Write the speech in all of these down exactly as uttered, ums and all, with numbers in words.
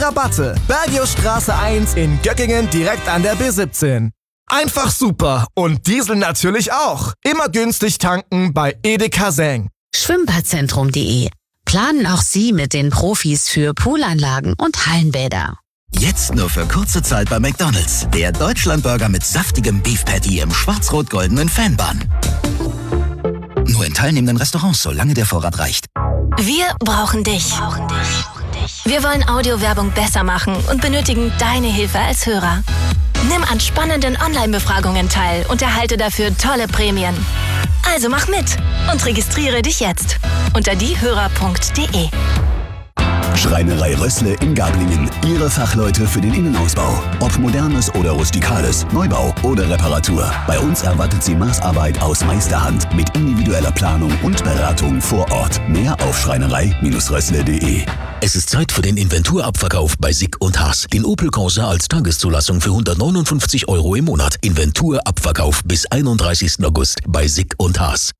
Rabatte. Bergiusstraße eins in Göckingen direkt an der B siebzehn. Einfach super und Diesel natürlich auch. Immer günstig tanken bei Edeka Seng. Schwimmbadzentrum punkt de. Planen auch Sie mit den Profis für Poolanlagen und Hallenbäder. Jetzt nur für kurze Zeit bei McDonald's. Der Deutschlandburger mit saftigem Beef Patty im schwarz-rot-goldenen Fanbun. Nur in teilnehmenden Restaurants, solange der Vorrat reicht. Wir brauchen dich. Wir wollen Audiowerbung besser machen und benötigen deine Hilfe als Hörer. Nimm an spannenden Online-Befragungen teil und erhalte dafür tolle Prämien. Also mach mit und registriere dich jetzt unter diehörer punkt de. Schreinerei Rössle in Gablingen. Ihre Fachleute für den Innenausbau. Ob modernes oder rustikales, Neubau oder Reparatur. Bei uns erwartet Sie Maßarbeit aus Meisterhand mit individueller Planung und Beratung vor Ort. Mehr auf schreinerei Rössle punkt de. Es ist Zeit für den Inventurabverkauf bei Sick und Haas. Den Opel Corsa als Tageszulassung für hundertneunundfünfzig Euro im Monat. Inventurabverkauf bis einunddreißigsten August bei Sick und Haas.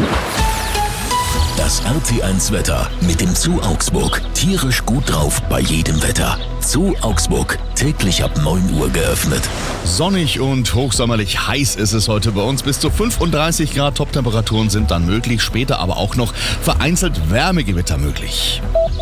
Das R T eins Wetter mit dem Zoo Augsburg. Tierisch gut drauf bei jedem Wetter. Zoo Augsburg, täglich ab neun Uhr geöffnet. Sonnig und hochsommerlich heiß ist es heute bei uns. Bis zu fünfunddreißig Grad Top-Temperaturen sind dann möglich. Später aber auch noch vereinzelt Wärmegewitter möglich.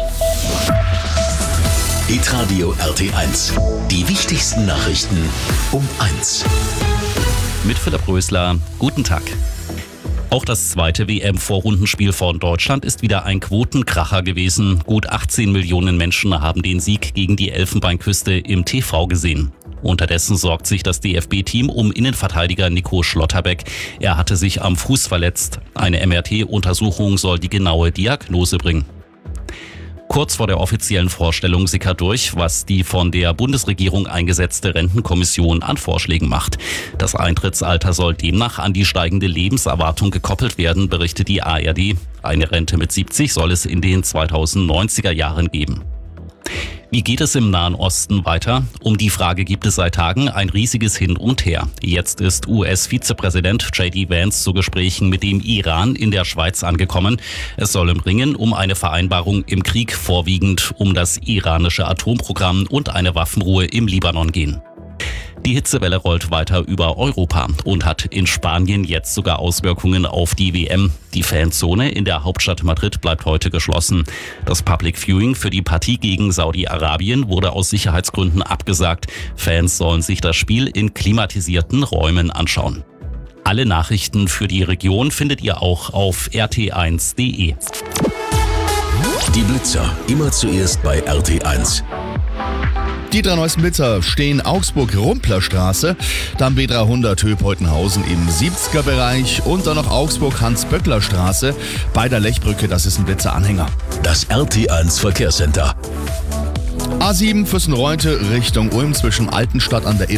Hitradio R T eins. Die wichtigsten Nachrichten um eins. Mit Philipp Rösler. Guten Tag. Auch das zweite W M-Vorrundenspiel von Deutschland ist wieder ein Quotenkracher gewesen. Gut achtzehn Millionen Menschen haben den Sieg gegen die Elfenbeinküste im T V gesehen. Unterdessen sorgt sich das D F B-Team um Innenverteidiger Nico Schlotterbeck. Er hatte sich am Fuß verletzt. Eine M R T-Untersuchung soll die genaue Diagnose bringen. Kurz vor der offiziellen Vorstellung sickert durch, was die von der Bundesregierung eingesetzte Rentenkommission an Vorschlägen macht. Das Eintrittsalter soll demnach an die steigende Lebenserwartung gekoppelt werden, berichtet die A R D. Eine Rente mit siebzig soll es in den zweitausendneunziger Jahren geben. Wie geht es im Nahen Osten weiter? Um die Frage gibt es seit Tagen ein riesiges Hin und Her. Jetzt ist U S-Vizepräsident J D Vance zu Gesprächen mit dem Iran in der Schweiz angekommen. Es soll im Ringen um eine Vereinbarung im Krieg, vorwiegend um das iranische Atomprogramm und eine Waffenruhe im Libanon gehen. Die Hitzewelle rollt weiter über Europa und hat in Spanien jetzt sogar Auswirkungen auf die W M. Die Fanzone in der Hauptstadt Madrid bleibt heute geschlossen. Das Public Viewing für die Partie gegen Saudi-Arabien wurde aus Sicherheitsgründen abgesagt. Fans sollen sich das Spiel in klimatisierten Räumen anschauen. Alle Nachrichten für die Region findet ihr auch auf r t eins punkt de. Die Blitzer, immer zuerst bei R T eins. Die drei neuesten Blitzer stehen Augsburg-Rumplerstraße, dann B dreihundert Höhe-Peutenhausen im siebziger-Bereich und dann noch Augsburg-Hans-Böckler-Straße bei der Lechbrücke, das ist ein Blitzeranhänger. Das R T eins Verkehrscenter. A sieben Füssen-Reute Richtung Ulm zwischen Altenstadt an der